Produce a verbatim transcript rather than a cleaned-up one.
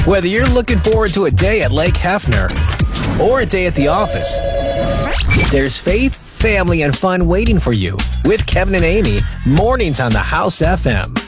Whether you're looking forward to a day at Lake Hefner or a day at the office, there's faith, family, and fun waiting for you with Kevin and Amy, mornings on the House F M.